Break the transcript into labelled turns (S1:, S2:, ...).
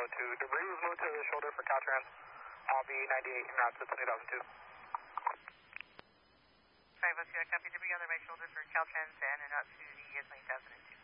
S1: 2. Debris was moved to the shoulder for Caltrans. RV98 en route to 20,002.
S2: 502, I copy. Debris on the right shoulder for Caltrans and en route to the 20,002.